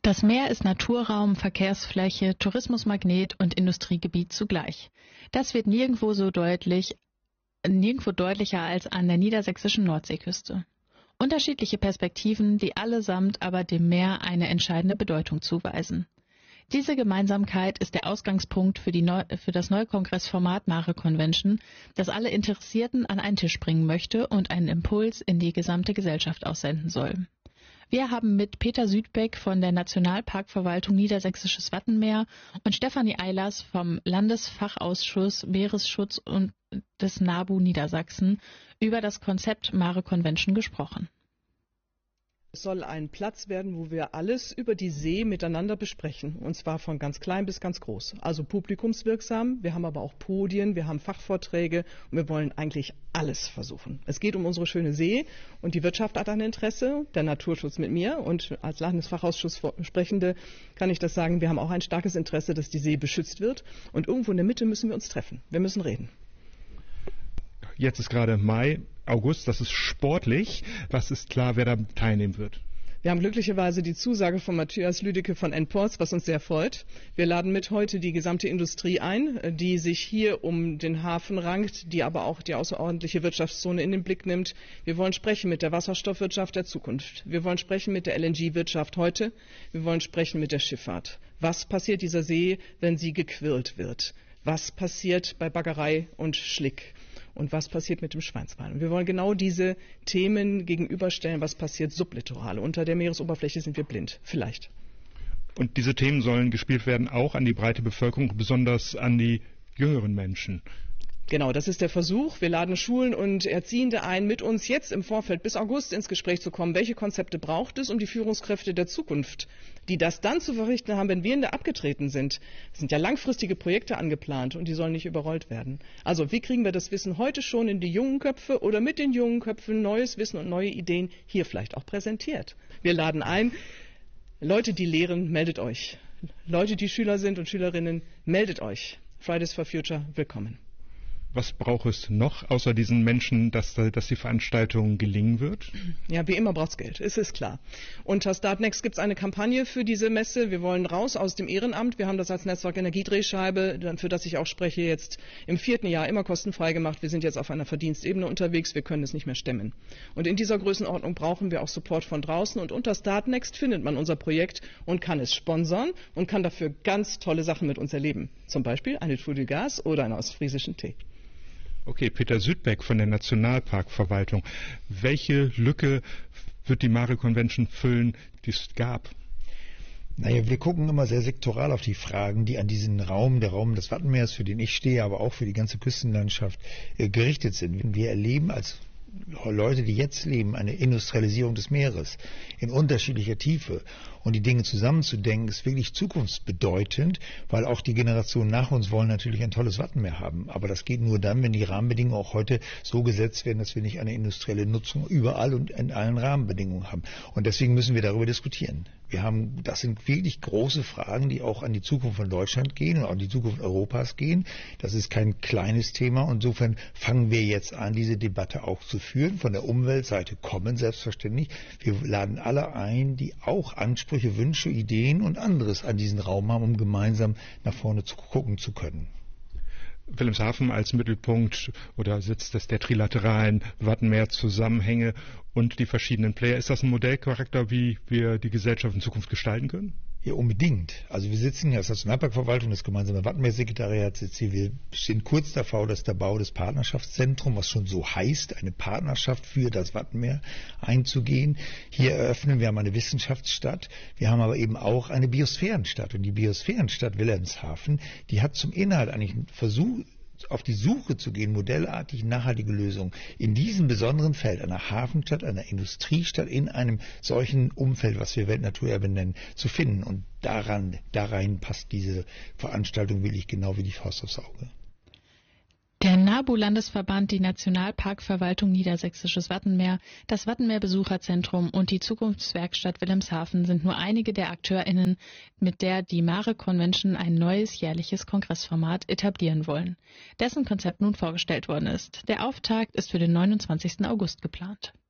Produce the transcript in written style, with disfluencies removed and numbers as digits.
Das Meer ist Naturraum, Verkehrsfläche, Tourismusmagnet und Industriegebiet zugleich. Das wird nirgendwo deutlicher als an der niedersächsischen Nordseeküste. Unterschiedliche Perspektiven, die allesamt aber dem Meer eine entscheidende Bedeutung zuweisen. Diese Gemeinsamkeit ist der Ausgangspunkt für das neue Kongressformat Mare Convention, das alle Interessierten an einen Tisch bringen möchte und einen Impuls in die gesamte Gesellschaft aussenden soll. Wir haben mit Peter Südbeck von der Nationalparkverwaltung Niedersächsisches Wattenmeer und Stefanie Eilers vom Landesfachausschuss Meeresschutz und des NABU Niedersachsen über das Konzept Mare Convention gesprochen. Es soll ein Platz werden, wo wir alles über die See miteinander besprechen, und zwar von ganz klein bis ganz groß. Also publikumswirksam, wir haben aber auch Podien, wir haben Fachvorträge und wir wollen eigentlich alles versuchen. Es geht um unsere schöne See und die Wirtschaft hat ein Interesse, der Naturschutz mit mir, und als Landesfachausschuss-Sprechende kann ich das sagen, wir haben auch ein starkes Interesse, dass die See beschützt wird, und irgendwo in der Mitte müssen wir uns treffen. Wir müssen reden. Jetzt ist gerade Mai, August, das ist sportlich. Was ist klar, wer da teilnehmen wird? Wir haben glücklicherweise die Zusage von Matthias Lüdecke von N-Ports, was uns sehr freut. Wir laden mit heute die gesamte Industrie ein, die sich hier um den Hafen rankt, die aber auch die außerordentliche Wirtschaftszone in den Blick nimmt. Wir wollen sprechen mit der Wasserstoffwirtschaft der Zukunft. Wir wollen sprechen mit der LNG-Wirtschaft heute. Wir wollen sprechen mit der Schifffahrt. Was passiert dieser See, wenn sie gequirlt wird? Was passiert bei Baggerei und Schlick? Und was passiert mit dem Schweinsbein? Und wir wollen genau diese Themen gegenüberstellen, was passiert sublittoral. Unter der Meeresoberfläche sind wir blind, vielleicht. Und diese Themen sollen gespielt werden auch an die breite Bevölkerung, besonders an die jüngeren Menschen. Genau, das ist der Versuch. Wir laden Schulen und Erziehende ein, mit uns jetzt im Vorfeld bis August ins Gespräch zu kommen. Welche Konzepte braucht es, um die Führungskräfte der Zukunft, die das dann zu verrichten haben, wenn wir in der abgetreten sind? Es sind ja langfristige Projekte angeplant und die sollen nicht überrollt werden. Also wie kriegen wir das Wissen heute schon in die jungen Köpfe oder mit den jungen Köpfen neues Wissen und neue Ideen hier vielleicht auch präsentiert? Wir laden ein, Leute, die lehren, meldet euch. Leute, die Schüler sind und Schülerinnen, meldet euch. Fridays for Future, willkommen. Was braucht es noch außer diesen Menschen, dass die Veranstaltung gelingen wird? Ja, wie immer braucht es Geld, ist klar. Unter Startnext gibt es eine Kampagne für diese Messe. Wir wollen raus aus dem Ehrenamt. Wir haben das als Netzwerk Energiedrehscheibe, für das ich auch spreche, jetzt im 4. Jahr immer kostenfrei gemacht. Wir sind jetzt auf einer Verdienstebene unterwegs. Wir können es nicht mehr stemmen. Und in dieser Größenordnung brauchen wir auch Support von draußen. Und unter Startnext findet man unser Projekt und kann es sponsern und kann dafür ganz tolle Sachen mit uns erleben. Zum Beispiel eine Tour de Gas oder einen ostfriesischen Tee. Okay, Peter Südbeck von der Nationalparkverwaltung. Welche Lücke wird die Mare Convention füllen, die es gab? Naja, wir gucken immer sehr sektoral auf die Fragen, die an diesen Raum, der Raum des Wattenmeers, für den ich stehe, aber auch für die ganze Küstenlandschaft gerichtet sind. Wir erleben als Leute, die jetzt leben, eine Industrialisierung des Meeres in unterschiedlicher Tiefe. Und die Dinge zusammenzudenken, ist wirklich zukunftsbedeutend, weil auch die Generationen nach uns wollen natürlich ein tolles Wattenmeer haben. Aber das geht nur dann, wenn die Rahmenbedingungen auch heute so gesetzt werden, dass wir nicht eine industrielle Nutzung überall und in allen Rahmenbedingungen haben. Und deswegen müssen wir darüber diskutieren. Das sind wirklich große Fragen, die auch an die Zukunft von Deutschland gehen und auch an die Zukunft Europas gehen. Das ist kein kleines Thema. Insofern fangen wir jetzt an, diese Debatte auch zu führen. Von der Umweltseite kommen selbstverständlich. Wir laden alle ein, die auch Ansprüche, Wünsche, Ideen und anderes an diesen Raum haben, um gemeinsam nach vorne gucken zu können. Wilhelmshaven als Mittelpunkt oder Sitz der trilateralen Wattenmeer-Zusammenhänge und die verschiedenen Player. Ist das ein Modellcharakter, wie wir die Gesellschaft in Zukunft gestalten können? Ja, unbedingt. Also wir sitzen ja als Nationalparkverwaltung, das gemeinsame Wattenmeersekretariat sitzt hier. Wir stehen kurz davor, dass der Bau des Partnerschaftszentrums, was schon so heißt, eine Partnerschaft für das Wattenmeer einzugehen. Hier eröffnen wir haben eine Wissenschaftsstadt. Wir haben aber eben auch eine Biosphärenstadt. Und die Biosphärenstadt Wilhelmshaven, die hat zum Inhalt eigentlich einen Versuch, auf die Suche zu gehen, modellartig nachhaltige Lösungen in diesem besonderen Feld, einer Hafenstadt, einer Industriestadt, in einem solchen Umfeld, was wir Weltnaturerbe nennen, zu finden. Und darein passt diese Veranstaltung wirklich genau wie die Faust aufs Auge. Der NABU-Landesverband, die Nationalparkverwaltung Niedersächsisches Wattenmeer, das Wattenmeer-Besucherzentrum und die Zukunftswerkstatt Wilhelmshaven sind nur einige der AkteurInnen, mit der die Mare Convention ein neues jährliches Kongressformat etablieren wollen, dessen Konzept nun vorgestellt worden ist. Der Auftakt ist für den 29. August geplant.